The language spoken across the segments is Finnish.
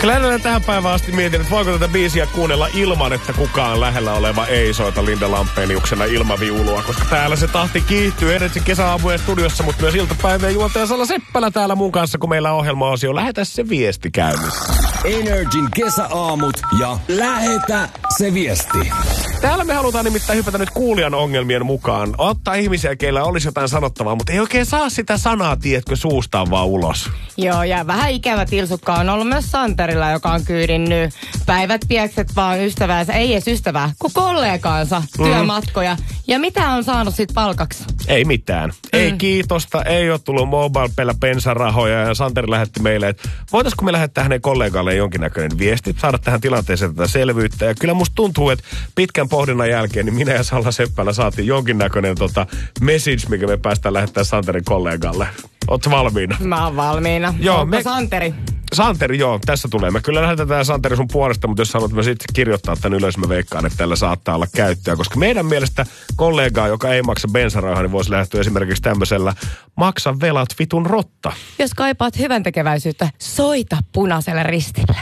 Kyllä edelleen tähän päivään asti mietin, että voiko tätä biisiä kuunnella ilman, että kukaan lähellä oleva ei soita Linda Lampeniuksena ilmaviulua, koska täällä se tahti kiihtyy edes kesäaamujen studiossa, mutta myös iltapäivien juontaja Salla Seppälä täällä mun kanssa, kun meillä ohjelma-osio Lähetä se viesti käynnissä. Energin kesäaamut ja Lähetä se viesti. Täällä me halutaan nimittäin hypätä nyt kuulijan ongelmien mukaan. Ottaa ihmisiä, keillä olisi jotain sanottavaa, mutta ei oikein saa sitä sanaa, tiedätkö, suustaan vaan ulos. Joo, ja vähän ikävä tilsukka on ollut myös Santerilla, joka on kyydinnyt päivät piekset vaan ystäväänsä, ei edes ystävää, kuin kollegaansa työmatkoja. Ja mitä on saanut sit palkaksi? Ei mitään. Ei kiitosta, ei ole tullut mobile bensarahoja ja Santeri lähetti meille, että voitaisiko me lähettää hänen kollegalle jonkinnäköinen viesti, saada tähän tilanteeseen tätä selvyyttä. Ja kyllä musta tuntuu, että pitkän pohdinnan jälkeen niin minä ja Salla Seppälä saatiin jonkinnäköinen message, mikä me päästään lähettää Santerin kollegalle. Ootko valmiina? Mä oon valmiina. Joo, Santeri? Santeri, joo, tässä tulee. Me kyllä lähetetään Santeri sun puolesta, mutta jos haluat me sitten kirjoittaa tämän ylös, mä veikkaan, että tällä saattaa olla käyttöä. Koska meidän mielestä kollegaa, joka ei maksa bensarahaa, niin voisi lähteä esimerkiksi tämmöisellä maksa velat vitun rotta. Jos kaipaat hyvän tekeväisyyttä, soita Punaiselle Ristille.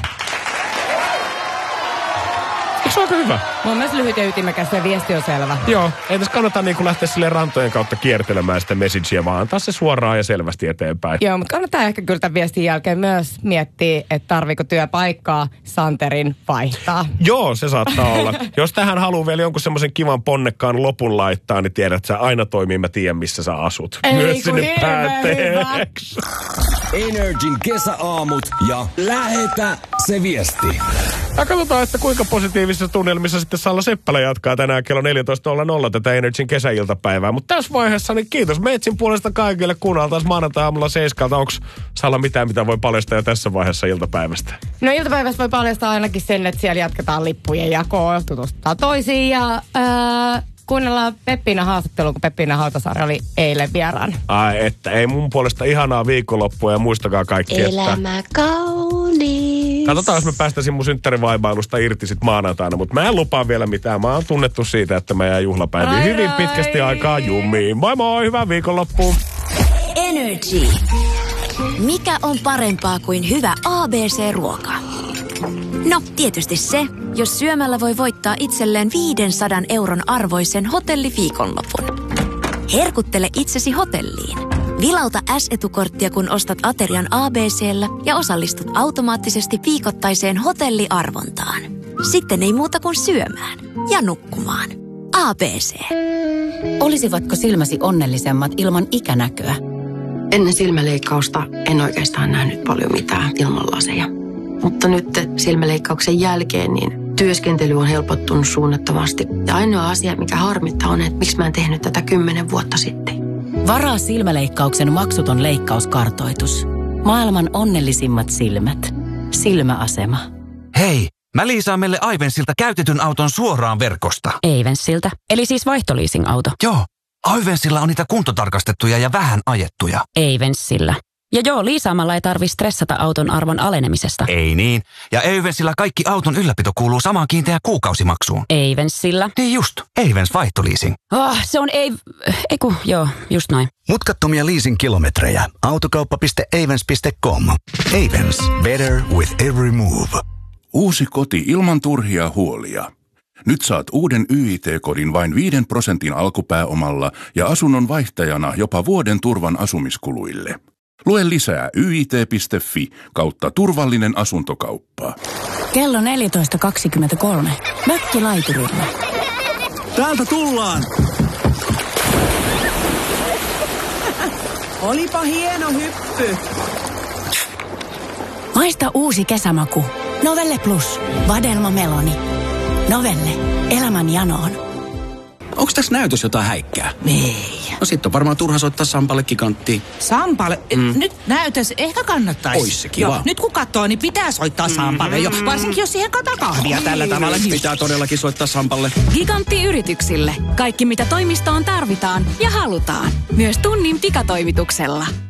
Eikö se ole aika hyvä? Mun mielestä lyhyt ja ytimekäs ja viesti on selvä. Joo, ei tässä kannata niin lähteä silleen rantojen kautta kiertelemään sitä messagea, vaan antaa se suoraan ja selvästi eteenpäin. Joo, mutta kannattaa ehkä kyllä tämän viestin jälkeen myös miettiä, että tarviiko työpaikkaa Santerin vaihtaa. Joo, se saattaa olla. Jos tähän haluaa vielä jonkun semmoisen kivan ponnekkaan lopun laittaa, niin tiedät, että sä aina toimii, mä tiedän missä sä asut. Ei, myös sinne päätteeksi. Energin kesäaamut ja Lähetä se viesti. Ja katsotaan, että kuinka positiivisissa tunnelmissa sitten Salla Seppälä jatkaa tänään kello 14.00 tätä Energin kesäiltapäivää. Mutta tässä vaiheessa niin kiitos Meitsin puolesta kaikille. Kuunnellaan taas maanantai-aamulla 7. Onko Salla mitään, mitä voi paljastaa jo tässä vaiheessa iltapäivästä? No iltapäivästä voi paljastaa ainakin sen, että siellä jatketaan lippujen jakoa, tutustutaan toisiin ja kuunnellaan Peppiina haastattelua, kun Peppiina Hautasaari oli eilen vieraan. Ai että, ei mun puolesta ihanaa viikonloppua ja muistakaa kaikki, Elämä kaunis. Katsotaan, jos mä päästäisin mun synttärivaibailusta irti sit maanantaina, mutta mä en lupaa vielä mitään. Mä oon tunnettu siitä, että mä jään juhlapäiviin hyvin pitkästi aikaa jumiin. Moi moi, hyvää viikonloppua. Energy. Mikä on parempaa kuin hyvä ABC-ruoka? No, tietysti se, jos syömällä voi voittaa itselleen 500 € arvoisen hotelliviikonlopun. Herkuttele itsesi hotelliin. Vilauta S-etukorttia, kun ostat aterian ABC:llä ja osallistut automaattisesti viikoittaiseen hotelliarvontaan. Sitten ei muuta kuin syömään ja nukkumaan. ABC. Olisivatko silmäsi onnellisemmat ilman ikänäköä? Ennen silmäleikkausta en oikeastaan nähnyt paljon mitään ilman laseja. Mutta nyt silmäleikkauksen jälkeen niin työskentely on helpottunut suunnattomasti. Ja ainoa asia, mikä harmittaa on, että miksi mä en tehnyt tätä 10 vuotta sitten. Varaa silmäleikkauksen maksuton leikkauskartoitus. Maailman onnellisimmat silmät. Silmäasema. Hei, mä liisaan meille Aivensilta käytetyn auton suoraan verkosta. Aivensilta, eli siis vaihtoliising-auto. Joo, Aivensilla on niitä kuntotarkastettuja ja vähän ajettuja. Aivensillä. Ja joo, liisaamalla ei tarvitse stressata auton arvon alenemisesta. Ei niin. Ja Aivensilla kaikki auton ylläpito kuuluu samaan kiinteään kuukausimaksuun. Aivensillä. Niin just, Aivens vaihtoliising. Se on joo, just noin. Mutkattomia leasing-kilometrejä. Autokauppa.avens.com. Avens. Better with every move. Uusi koti ilman turhia huolia. Nyt saat uuden YIT-kodin vain 5% alkupääomalla ja asunnon vaihtajana jopa vuoden turvan asumiskuluille. Lue lisää yit.fi/turvallinen asuntokauppa. Kello 14.23. Mökkilaiturilla. Täältä tullaan! Olipa hieno hyppy! Maista uusi kesämaku. Novelle Plus. Vadelma Meloni. Novelle. Elämän janoon. Onks tässä näytös jotain häikkää? Ei. No sit on varmaan turha soittaa Sampalle kikanttiin. Sampalle? Nyt näytös ehkä kannattaisi. Ois se kiva. Joo, nyt kun katsoo, niin pitää soittaa Sampalle jo. Varsinkin jos siihen kataa kahvia tällä tavalla. Pitää todellakin soittaa Sampalle. Gigantti-yrityksille. Kaikki mitä toimistoon tarvitaan ja halutaan. Myös tunnin pikatoimituksella.